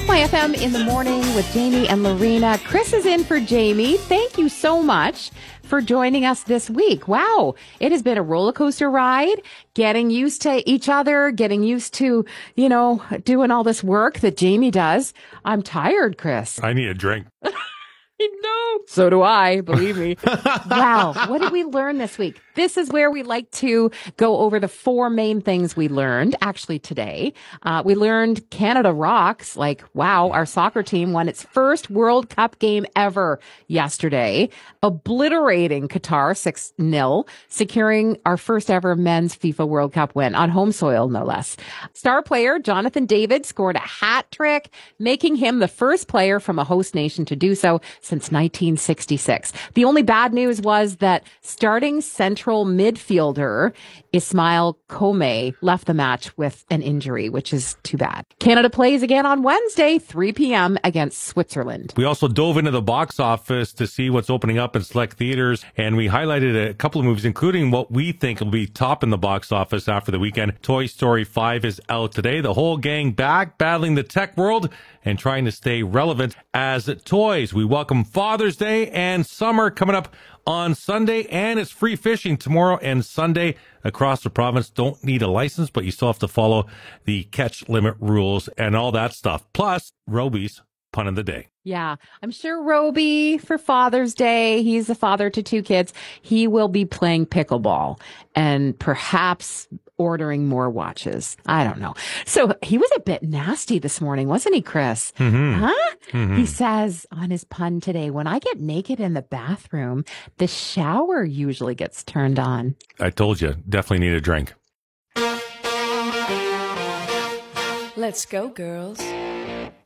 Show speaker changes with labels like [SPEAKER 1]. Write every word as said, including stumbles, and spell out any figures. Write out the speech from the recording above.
[SPEAKER 1] My F M in the morning with Jamie and Lorena. Chris is in for Jamie. Thank you so much for joining us this week. Wow. It has been a roller coaster ride, getting used to each other, getting used to, you know, doing all this work that Jamie does. I'm tired, Chris.
[SPEAKER 2] I need a drink.
[SPEAKER 1] No. So do I, believe me. Wow. What did we learn this week? This is where we like to go over the four main things we learned actually today. Uh, we learned Canada rocks. Like, wow, our soccer team won its first World Cup game ever yesterday, obliterating Qatar six nil, securing our first ever men's FIFA World Cup win on home soil, no less. Star player Jonathan David scored a hat trick, making him the first player from a host nation to do so since nineteen sixty-six. The only bad news was that starting central midfielder Ismail Kome left the match with an injury, which is too bad. Canada plays again on Wednesday, three p.m. against Switzerland.
[SPEAKER 2] We also dove into the box office to see what's opening up in select theaters, and we highlighted a couple of movies, including what we think will be top in the box office after the weekend. Toy Story five is out today. The whole gang back battling the tech world and trying to stay relevant as toys. We welcome Father's Day and summer coming up on Sunday, and it's free fishing tomorrow and Sunday across the province. Don't need a license, but you still have to follow the catch limit rules and all that stuff. Plus, Roby's pun of the day.
[SPEAKER 1] Yeah, I'm sure Roby for Father's Day, he's a father to two kids. He will be playing pickleball and perhaps ordering more watches. I don't know. So he was a bit nasty this morning, wasn't he, Chris?
[SPEAKER 2] Mm-hmm.
[SPEAKER 1] Huh?
[SPEAKER 2] Mm-hmm.
[SPEAKER 1] He says on his pun today, when I get naked in the bathroom, the shower usually gets turned on.
[SPEAKER 2] I told you, definitely need a drink.
[SPEAKER 3] Let's go, girls.